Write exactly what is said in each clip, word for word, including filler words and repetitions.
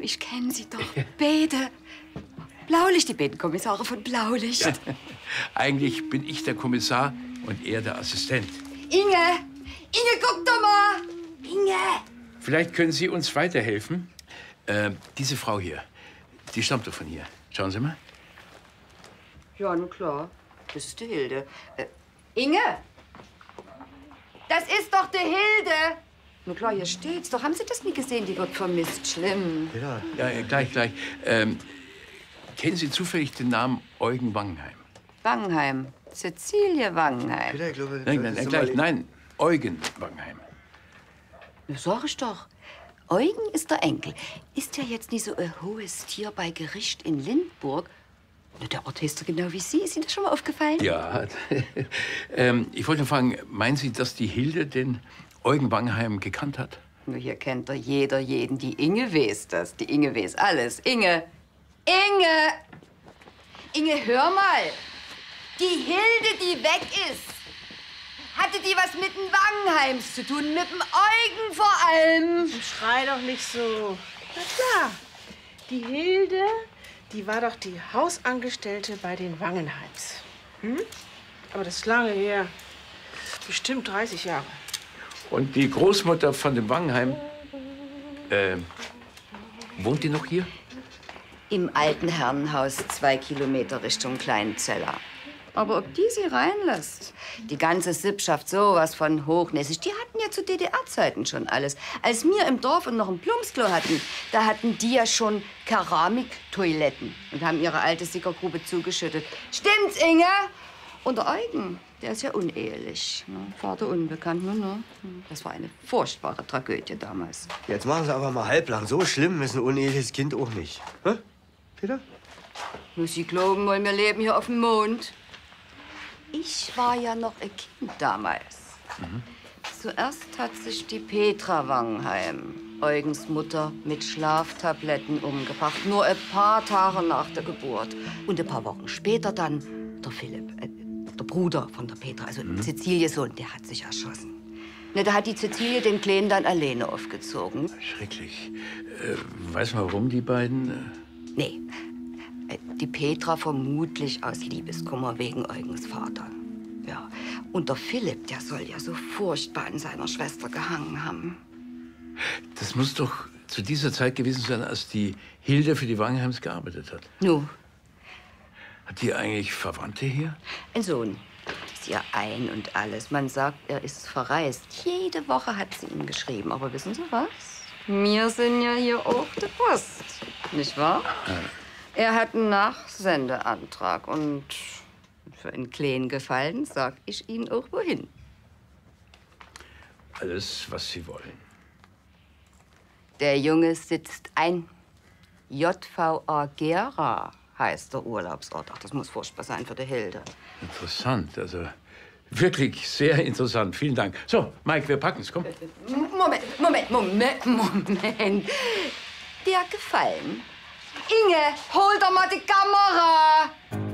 ich kenne sie doch. Beide. Blaulicht, die beiden Kommissare von Blaulicht. Ja. Eigentlich bin ich der Kommissar und er der Assistent. Inge! Inge, guck doch mal! Inge! Vielleicht können Sie uns weiterhelfen. Äh, diese Frau hier, die stammt doch von hier. Schauen Sie mal. Ja, na klar. Das ist die Hilde. Äh, Inge! Das ist doch die Hilde! Na klar, hier steht's doch. Haben Sie das nie gesehen? Die wird vermisst. Schlimm. Ja, ja, ja gleich, gleich. Ähm, kennen Sie zufällig den Namen Eugen Wangenheim? Wangenheim. Cäcilie Wangenheim. Peter, ich glaube, nein, nein, nein, gleich, nein. Eugen Wangenheim. Na, sag ich doch. Eugen ist der Enkel. Ist ja jetzt nicht so ein hohes Tier bei Gericht in Lindburg. Na, der Ort heißt doch genau wie Sie. Ist Ihnen das schon mal aufgefallen? Ja. ähm, ich wollte fragen, meinen Sie, dass die Hilde den Eugen Wangenheim gekannt hat? Nur hier kennt doch jeder jeden. Die Inge weiß das. Die Inge weiß alles. Inge! Inge! Inge, hör mal! Die Hilde, die weg ist, hatte die was mit den Wangenheims zu tun? Mit dem Eugen vor allem? Schrei doch nicht so. Na klar, die Hilde, die war doch die Hausangestellte bei den Wangenheims. Hm? Aber das ist lange her. Bestimmt dreißig Jahre. Und die Großmutter von dem Wangenheim, äh, wohnt die noch hier? Im alten Herrenhaus, zwei Kilometer Richtung Kleinzeller. Aber ob die sie reinlässt? Die ganze Sippschaft sowas von hochnäsig. Die hatten ja zu D D R-Zeiten schon alles. Als wir im Dorf und noch ein Plumpsklo hatten, da hatten die ja schon Keramiktoiletten und haben ihre alte Sickergrube zugeschüttet. Stimmt's, Inge? Und der Eugen, der ist ja unehelich. Ne? Vater unbekannt, ne, ne? Das war eine furchtbare Tragödie damals. Jetzt machen Sie aber mal halblang. So schlimm ist ein uneheliches Kind auch nicht. Hä? Peter? Muss Sie glauben, wollen wir leben hier auf dem Mond. Ich war ja noch ein Kind damals. Mhm. Zuerst hat sich die Petra Wangenheim, Eugens Mutter, mit Schlaftabletten umgebracht. Nur ein paar Tage nach der Geburt. Und ein paar Wochen später dann der Philipp, äh, der Bruder von der Petra, also mhm. Cäcilies Sohn, der hat sich erschossen. Ne, da hat die Cäcilie den Kleinen dann alleine aufgezogen. Schrecklich. Äh, weiß man, warum die beiden... Äh Nee. Die Petra vermutlich aus Liebeskummer wegen Eugens Vater. Ja. Und der Philipp, der soll ja so furchtbar an seiner Schwester gehangen haben. Das muss doch zu dieser Zeit gewesen sein, als die Hilde für die Wangenheims gearbeitet hat. Nu. Hat die eigentlich Verwandte hier? Ein Sohn. Ist ihr ein und alles. Man sagt, er ist verreist. Jede Woche hat sie ihm geschrieben. Aber wissen Sie was? Wir sind ja hier auch die Post. Nicht wahr? Ja. Er hat einen Nachsendeantrag und für einen kleinen Gefallen sag ich Ihnen auch wohin. Alles, was Sie wollen. Der Junge sitzt ein. J V A Gera heißt der Urlaubsort. Ach, das muss furchtbar sein für die Hilde. Interessant, also wirklich sehr interessant. Vielen Dank. So, Mike, wir packen's, komm. Moment, Moment, Moment, Moment. Der Gefallen. Inge, hol doch mal die Kamera!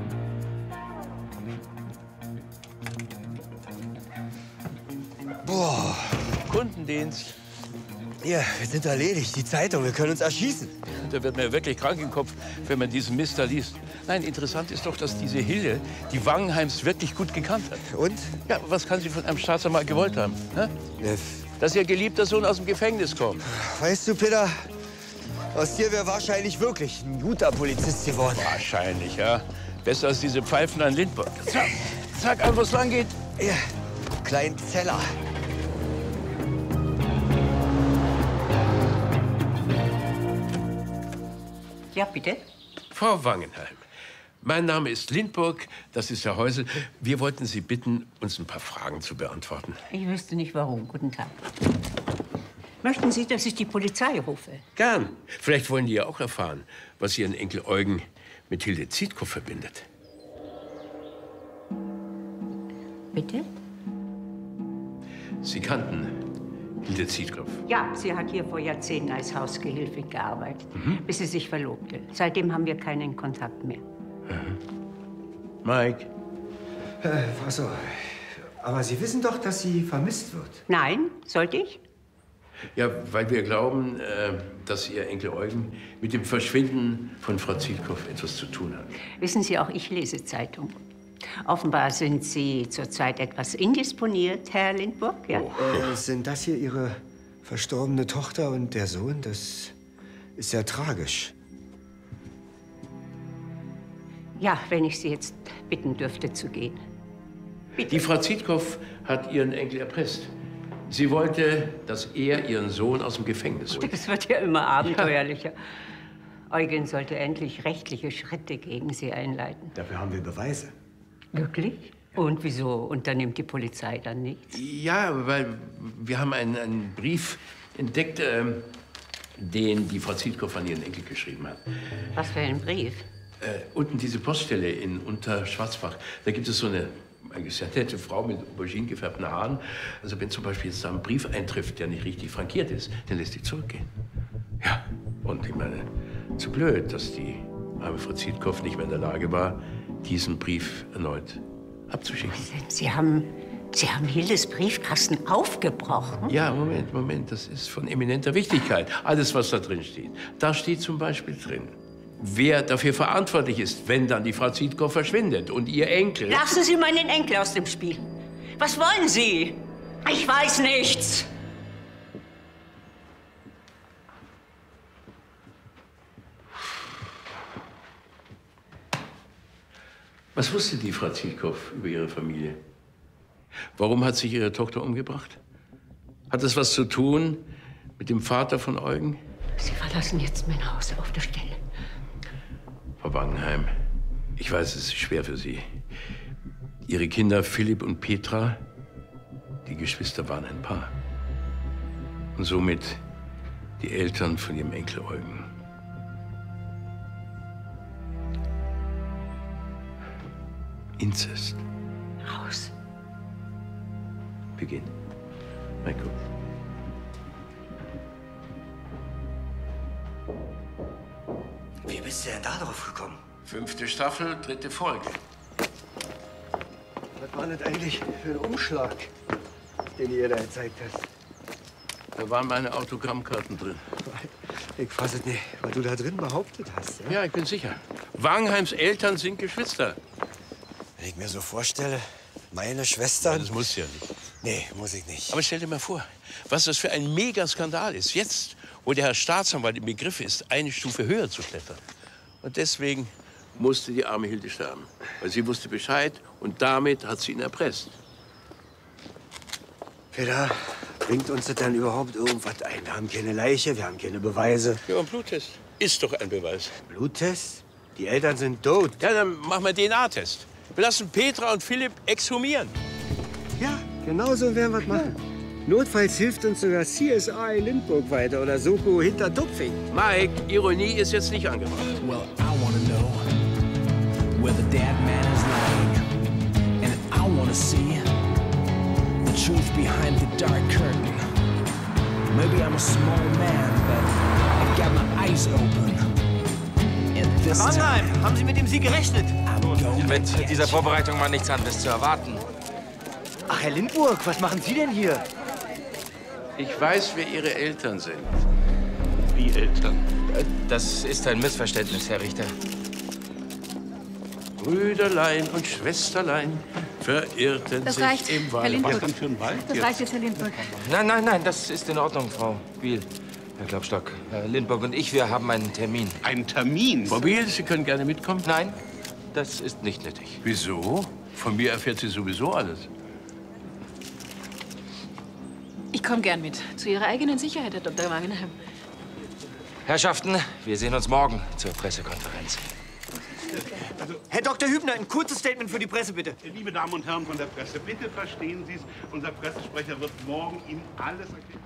Boah. Kundendienst. Ja, wir sind erledigt. Die Zeitung, wir können uns erschießen. Da wird mir wirklich krank im Kopf, wenn man diesen Mist da liest. Nein, interessant ist doch, dass diese Hilde die Wangenheims wirklich gut gekannt hat. Und? Ja, was kann sie von einem Staatsanwalt gewollt haben? Ne? Ja. Dass ihr geliebter Sohn aus dem Gefängnis kommt. Weißt du, Peter, aus dir wäre wahrscheinlich wirklich ein guter Polizist geworden. Wahrscheinlich, ja. Besser als diese Pfeifen an Lindburg. Zack, zack, an, wo es lang geht. Ja, Kleinzeller. Ja, bitte? Frau Wangenheim, mein Name ist Lindburg, das ist Herr Häusel. Wir wollten Sie bitten, uns ein paar Fragen zu beantworten. Ich wüsste nicht, warum. Guten Tag. Möchten Sie, dass ich die Polizei rufe? Gern. Vielleicht wollen die ja auch erfahren, was Ihren Enkel Eugen mit Hilde Zietkow verbindet. Bitte? Sie kannten Hilde Zietkow? Ja, sie hat hier vor Jahrzehnten als Hausgehilfe gearbeitet, mhm. bis sie sich verlobte. Seitdem haben wir keinen Kontakt mehr. Mhm. Mike? Äh, also, aber Sie wissen doch, dass sie vermisst wird. Nein, sollte ich? Ja, weil wir glauben, äh, dass Ihr Enkel Eugen mit dem Verschwinden von Frau Zietkow etwas zu tun hat. Wissen Sie, auch ich lese Zeitung. Offenbar sind Sie zurzeit etwas indisponiert, Herr Lindburg, ja? Oh. Äh, sind das hier Ihre verstorbene Tochter und der Sohn? Das ist ja tragisch. Ja, wenn ich Sie jetzt bitten dürfte, zu gehen. Bitte. Die Frau Zietkow hat ihren Enkel erpresst. Sie wollte, dass er ihren Sohn aus dem Gefängnis holt. Das wird ja immer abenteuerlicher. Ja. Eugen sollte endlich rechtliche Schritte gegen Sie einleiten. Dafür haben wir Beweise. Wirklich? Und wieso unternimmt die Polizei dann nichts? Ja, weil wir haben einen, einen Brief entdeckt, äh, den die Frau Zietkow an ihren Enkel geschrieben hat. Was für ein Brief? Äh, unten diese Poststelle in Unterschwarzbach. Da gibt es so eine eigentlich sehr nette Frau mit aubergine gefärbten Haaren. Also wenn zum Beispiel jetzt da ein Brief eintrifft, der nicht richtig frankiert ist, dann lässt die zurückgehen. Ja, und ich meine, zu blöd, dass die arme Frau Zietkow nicht mehr in der Lage war, diesen Brief erneut abzuschicken. Sie haben, Sie haben Hildes Briefkasten aufgebrochen? Ja, Moment, Moment, das ist von eminenter Wichtigkeit. Alles, was da drin steht. Da steht zum Beispiel drin, wer dafür verantwortlich ist, wenn dann die Frau Zietkow verschwindet und ihr Enkel... Lassen Sie meinen Enkel aus dem Spiel. Was wollen Sie? Ich weiß nichts. Was wusste die Frau Zietkow über ihre Familie? Warum hat sich ihre Tochter umgebracht? Hat das was zu tun mit dem Vater von Eugen? Sie verlassen jetzt mein Haus auf der Stelle. Frau Wangenheim, ich weiß, es ist schwer für Sie. Ihre Kinder Philipp und Petra, die Geschwister waren ein Paar. Und somit die Eltern von ihrem Enkel Eugen. Inzest. Raus. Beginn. Michael. Wie bist du denn da drauf gekommen? Fünfte Staffel, dritte Folge. Was war das eigentlich für ein Umschlag, den ihr da gezeigt hast? Da waren meine Autogrammkarten drin. Ich fass es nicht, was du da drin behauptet hast. Ja? Ja, ich bin sicher. Wangenheims Eltern sind Geschwister. Wenn ich mir so vorstelle, meine Schwestern... Ja, das musst du ja nicht. Nee, muss ich nicht. Aber stell dir mal vor, was das für ein Megaskandal ist. Jetzt, wo der Herr Staatsanwalt im Begriff ist, eine Stufe höher zu klettern. Und deswegen musste die arme Hilde sterben. Weil sie wusste Bescheid und damit hat sie ihn erpresst. Peter, bringt uns das dann überhaupt irgendwas ein? Wir haben keine Leiche, wir haben keine Beweise. Ja, ein Bluttest ist doch ein Beweis. Bluttest? Die Eltern sind tot. Ja, dann machen wir D N A-Test. Wir lassen Petra und Philipp exhumieren. Ja, genau so werden wir es machen. Notfalls hilft uns sogar C S I Lindburg weiter oder Soko hinter Dupfing. Mike, Ironie ist jetzt nicht angebracht. Well, I wanna know where the dead man is lying. And I wanna see the truth behind the dark curtain. Maybe I'm a small man, but I've got my eyes open. And this Mannheim, time, haben Sie mit dem Sieg gerechnet? I'm gonna Mit get dieser you. Vorbereitung war nichts anderes zu erwarten. Ach, Herr Lindburg, was machen Sie denn hier? Ich weiß, wer Ihre Eltern sind. Wie Eltern? Das ist ein Missverständnis, Herr Richter. Brüderlein und Schwesterlein verirrten Das sich reicht, im Herr Wald. Lindburg. Was denn für ein Wald? Das reicht jetzt, Herr Lindburg. Nein, nein, nein, das ist in Ordnung, Frau Biel. Herr Klopstock, Herr Lindburg und ich, wir haben einen Termin. Ein Termin? Frau Biel, Sie können gerne mitkommen. Nein, das ist nicht nötig. Wieso? Von mir erfährt sie sowieso alles. Ich komme gern mit. Zu Ihrer eigenen Sicherheit, Herr Doktor Wangenheim. Herrschaften, wir sehen uns morgen zur Pressekonferenz. Herr Doktor Hübner, ein kurzes Statement für die Presse, bitte. Liebe Damen und Herren von der Presse, bitte verstehen Sie es. Unser Pressesprecher wird morgen Ihnen alles erklären.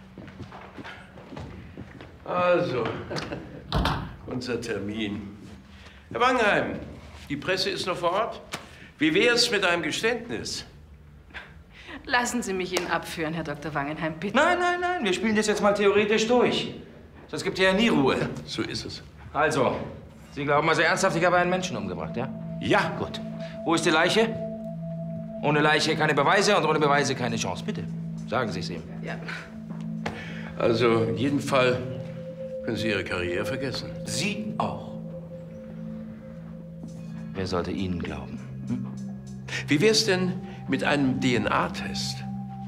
Also, unser Termin. Herr Wangenheim, die Presse ist noch vor Ort. Wie wär's mit einem Geständnis? Lassen Sie mich Ihnen abführen, Herr Doktor Wangenheim, bitte. Nein, nein, nein, wir spielen das jetzt mal theoretisch durch. Sonst gibt ja nie Ruhe. So ist es. Also, Sie glauben also ernsthaft, ich habe einen Menschen umgebracht, ja? Ja. Gut. Wo ist die Leiche? Ohne Leiche keine Beweise und ohne Beweise keine Chance. Bitte, sagen Sie es ihm. Ja. Also, in jedem Fall können Sie Ihre Karriere vergessen. Sie auch. Wer sollte Ihnen glauben? Hm? Wie wär's denn mit einem D N A-Test?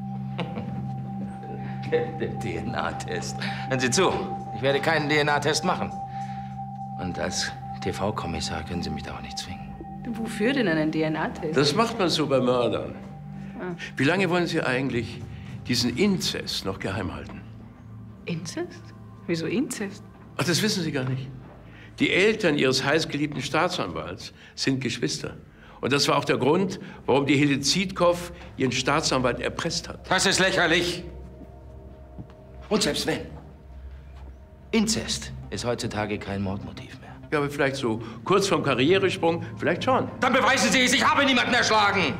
Der D N A-Test. Hören Sie zu, ich werde keinen D N A-Test machen. Und als T V-Kommissar können Sie mich da auch nicht zwingen. Wofür denn einen D N A-Test? Das macht man so bei Mördern. Ah. Wie lange wollen Sie eigentlich diesen Inzest noch geheim halten? Inzest? Wieso Inzest? Ach, das wissen Sie gar nicht. Die Eltern Ihres heißgeliebten Staatsanwalts sind Geschwister. Und das war auch der Grund, warum die Hilde Zietkow ihren Staatsanwalt erpresst hat. Das ist lächerlich. Und selbst wenn. Inzest ist heutzutage kein Mordmotiv mehr. Ja, aber vielleicht so kurz vorm Karrieresprung, vielleicht schon. Dann beweisen Sie es, ich habe niemanden erschlagen.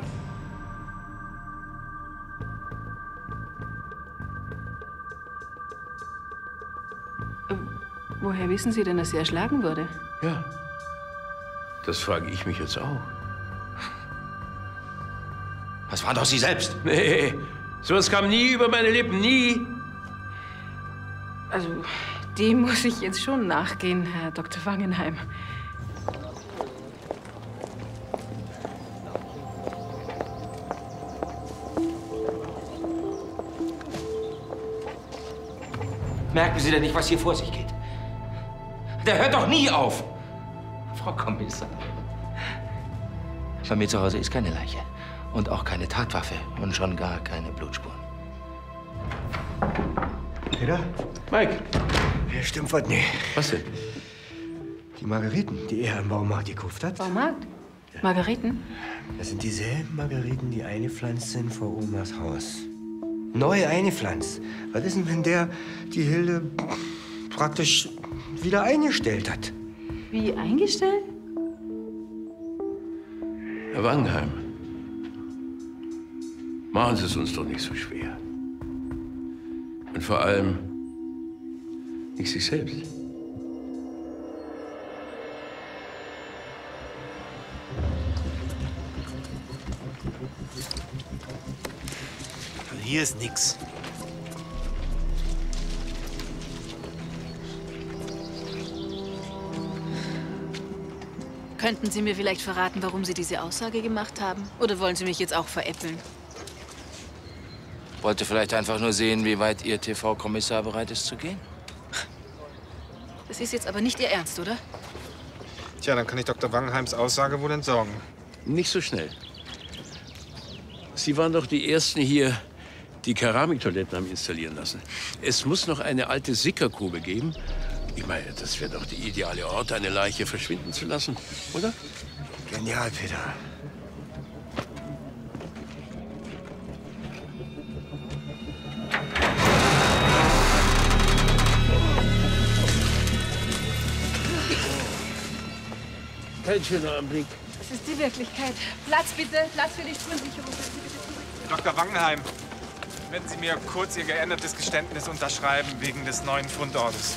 Woher wissen Sie denn, dass sie erschlagen wurde? Ja, das frage ich mich jetzt auch. Das waren doch Sie selbst. Nee, sowas kam nie über meine Lippen, nie. Also, dem muss ich jetzt schon nachgehen, Herr Doktor Wangenheim. Merken Sie denn nicht, was hier vor sich geht? Der hört doch nie auf. Frau Kommissar. Bei mir zu Hause ist keine Leiche. Und auch keine Tatwaffe. Und schon gar keine Blutspuren. Peter? Mike. Ja, stimmt was nicht. Was denn? Die Margeriten, die er im Baumarkt gekauft hat. Baumarkt? Ja. Margeriten? Das sind dieselben Margeriten, die eingepflanzt sind vor Omas Haus. Neu eingepflanzt. Was ist denn, wenn der die Hilde praktisch wieder eingestellt hat? Wie eingestellt? Herr Wangenheim, machen Sie es uns doch nicht so schwer. Und vor allem nicht sich selbst. Hier ist nix. Könnten Sie mir vielleicht verraten, warum Sie diese Aussage gemacht haben? Oder wollen Sie mich jetzt auch veräppeln? Wollte vielleicht einfach nur sehen, wie weit Ihr T V-Kommissar bereit ist zu gehen. Das ist jetzt aber nicht Ihr Ernst, oder? Tja, dann kann ich Doktor Wangenheims Aussage wohl entsorgen. Nicht so schnell. Sie waren doch die Ersten hier, die Keramiktoiletten haben installieren lassen. Es muss noch eine alte Sickergrube geben. Ich meine, das wäre doch der ideale Ort, eine Leiche verschwinden zu lassen, oder? Genial, Peter. Kein schöner Anblick. Das ist die Wirklichkeit. Platz bitte, Platz für die Spurensicherung. Doktor Wangenheim, werden Sie mir kurz Ihr geändertes Geständnis unterschreiben wegen des neuen Fundortes?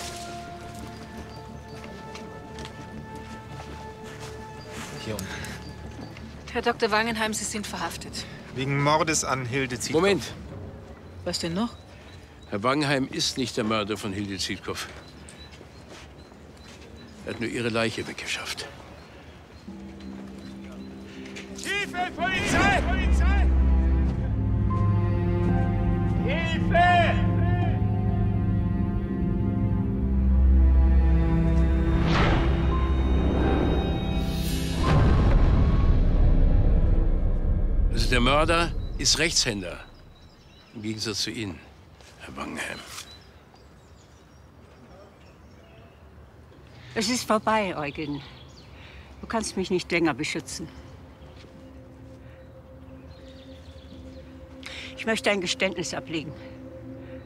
Hier unten. Herr Doktor Wangenheim, Sie sind verhaftet. Wegen Mordes an Hilde Zietkow. Moment. Was denn noch? Herr Wangenheim ist nicht der Mörder von Hilde Zietkow. Er hat nur ihre Leiche weggeschafft. Hilfe, Polizei! Polizei! Hilfe! Also der Mörder ist Rechtshänder. Im Gegensatz zu Ihnen, Herr Wangenheim. Es ist vorbei, Eugen. Du kannst mich nicht länger beschützen. Ich möchte ein Geständnis ablegen.